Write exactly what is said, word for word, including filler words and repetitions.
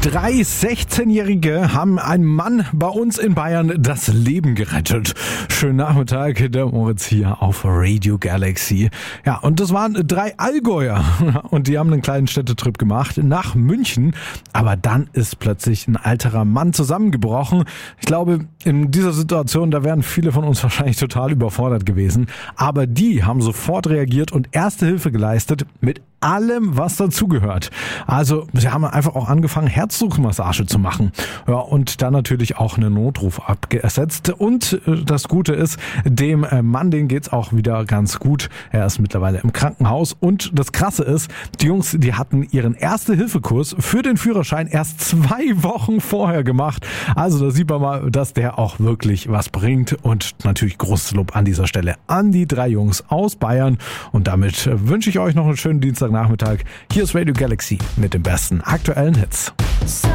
Drei sechzehnjährige haben einem Mann bei uns in Bayern das Leben gerettet. Schönen Nachmittag, der Moritz hier auf Radio Galaxy. Ja, und das waren drei Allgäuer und die haben einen kleinen Städtetrip gemacht nach München. Aber dann ist plötzlich ein alterer Mann zusammengebrochen. Ich glaube, in dieser Situation, da wären viele von uns wahrscheinlich total überfordert gewesen. Aber die haben sofort reagiert und erste Hilfe geleistet mit allem, was dazugehört. Also sie haben einfach auch angefangen, Herzdruckmassage zu machen. Ja, und dann natürlich auch einen Notruf abgesetzt. Und äh, das Gute ist, dem äh, Mann, den geht's auch wieder ganz gut. Er ist mittlerweile im Krankenhaus. Und das Krasse ist, die Jungs, die hatten ihren Erste-Hilfe-Kurs für den Führerschein erst zwei Wochen vorher gemacht. Also da sieht man mal, dass der auch wirklich was bringt. Und natürlich großes Lob an dieser Stelle an die drei Jungs aus Bayern. Und damit äh, wünsche ich euch noch einen schönen Dienstag Nachmittag. Hier ist Radio Galaxy mit den besten aktuellen Hits.